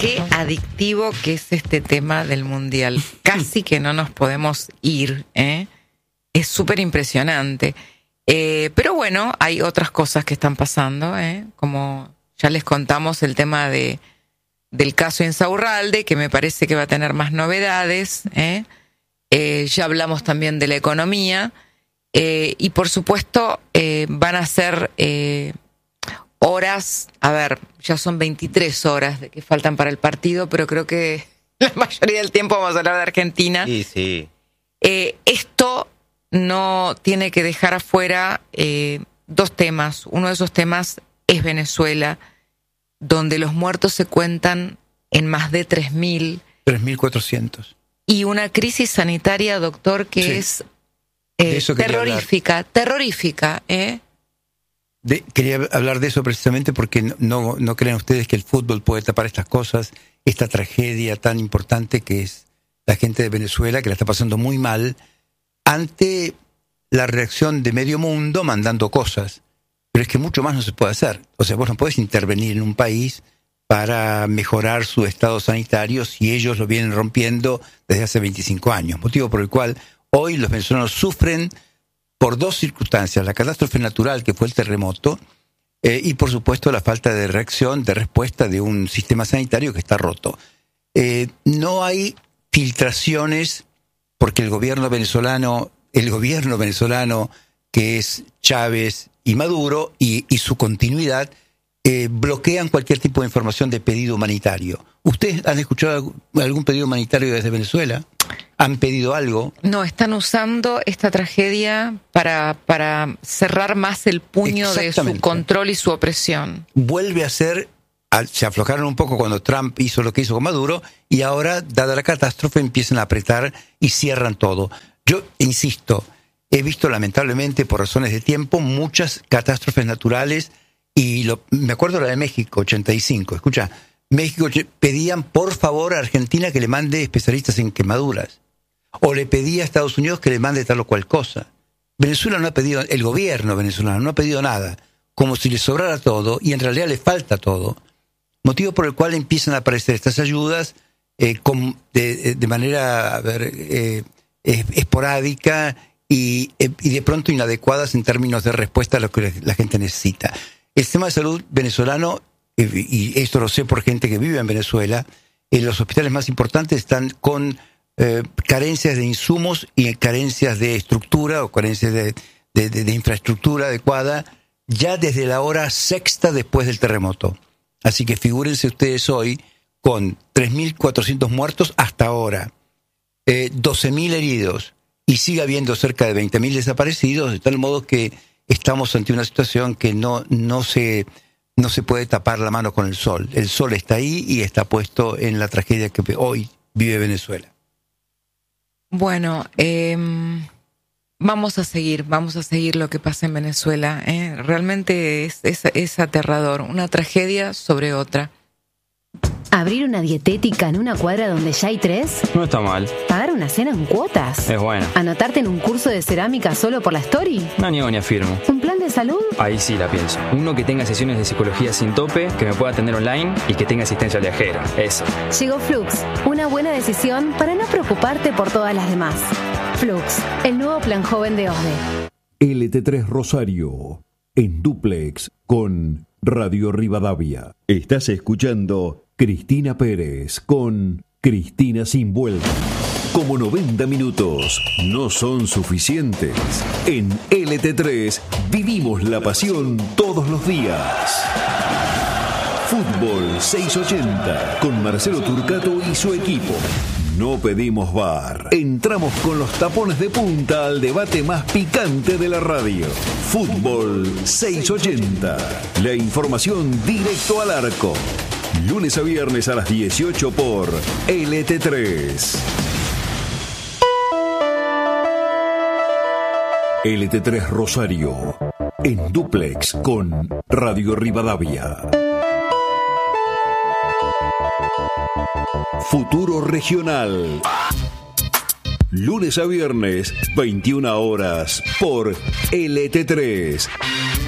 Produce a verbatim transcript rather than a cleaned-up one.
qué adictivo que es este tema del Mundial. Casi que no nos podemos ir, ¿eh? Es súper impresionante. Eh, pero bueno, hay otras cosas que están pasando, ¿eh? Como ya les contamos el tema de del caso Insaurralde, que me parece que va a tener más novedades, ¿eh? Eh, ya hablamos también de la economía, eh, y por supuesto eh, van a ser eh, horas, a ver, ya son veintitrés horas de que faltan para el partido, pero creo que la mayoría del tiempo vamos a hablar de Argentina. Sí, sí. Eh, esto no tiene que dejar afuera eh, dos temas. Uno de esos temas es Venezuela, donde los muertos se cuentan en más de tres mil. tres mil cuatrocientos. Y una crisis sanitaria, doctor, que sí. es eh, terrorífica, terrorífica. ¿eh? De, quería hablar de eso precisamente porque no, no, no crean ustedes que el fútbol puede tapar estas cosas, esta tragedia tan importante que es la gente de Venezuela, que la está pasando muy mal, ante la reacción de medio mundo mandando cosas. Pero es que mucho más no se puede hacer. O sea, vos no podés intervenir en un país para mejorar su estado sanitario si ellos lo vienen rompiendo desde hace veinticinco años. Motivo por el cual hoy los venezolanos sufren por dos circunstancias: la catástrofe natural, que fue el terremoto, eh, y por supuesto la falta de reacción, de respuesta de un sistema sanitario que está roto. Eh, no hay filtraciones porque el gobierno venezolano, el gobierno venezolano que es Chávez y Maduro y, y su continuidad, eh, bloquean cualquier tipo de información de pedido humanitario. ¿Ustedes han escuchado algún pedido humanitario desde Venezuela? ¿Han pedido algo? No, están usando esta tragedia para, para cerrar más el puño de su control y su opresión. Vuelve a ser, se aflojaron un poco cuando Trump hizo lo que hizo con Maduro, y ahora, dada la catástrofe, empiezan a apretar y cierran todo. Yo insisto, he visto lamentablemente, por razones de tiempo, muchas catástrofes naturales, y lo, me acuerdo la de México, ochenta y cinco. Escucha, México pedían por favor a Argentina que le mande especialistas en quemaduras, o le pedía a Estados Unidos que le mande tal o cual cosa. Venezuela no ha pedido, el gobierno venezolano no ha pedido nada, como si le sobrara todo, y en realidad le falta todo. Motivo por el cual empiezan a aparecer estas ayudas eh, con, de, de manera a ver, eh, esporádica y, y de pronto inadecuadas en términos de respuesta a lo que la gente necesita. El sistema de salud venezolano, y esto lo sé por gente que vive en Venezuela, en los hospitales más importantes están con eh, carencias de insumos y carencias de estructura o carencias de, de, de, de infraestructura adecuada ya desde la hora sexta después del terremoto. Así que figúrense ustedes hoy con tres mil cuatrocientos muertos hasta ahora, eh, doce mil heridos y sigue habiendo cerca de veinte mil desaparecidos, de tal modo que estamos ante una situación que no, no se... no se puede tapar la mano con el sol. El sol está ahí y está puesto en la tragedia que hoy vive Venezuela. Bueno, eh, vamos a seguir, vamos a seguir lo que pasa en Venezuela. ¿eh? Realmente es, es, es aterrador, una tragedia sobre otra. ¿Abrir una dietética en una cuadra donde ya hay tres? No está mal. ¿Pagar una cena en cuotas? Es bueno. ¿Anotarte en un curso de cerámica solo por la story? No niego ni afirmo. ¿Un plan de salud? Ahí sí la pienso. Uno que tenga sesiones de psicología sin tope, que me pueda atender online y que tenga asistencia viajera. Eso. Llegó Flux, una buena decisión para no preocuparte por todas las demás. Flux, el nuevo plan joven de O S D E. L T tres Rosario, en dúplex con Radio Rivadavia. Estás escuchando Cristina Pérez con Cristina Sin Vuelta. Como noventa minutos no son suficientes, en L T tres vivimos la pasión todos los días. Fútbol seiscientos ochenta con Marcelo Turcato y su equipo. No pedimos bar. Entramos con los tapones de punta al debate más picante de la radio. Fútbol seiscientos ochenta. La información directo al arco. Lunes a viernes a las dieciocho por L T tres. L T tres Rosario, en dúplex con Radio Rivadavia. Futuro Regional. Lunes a viernes, veintiuna horas, por L T tres.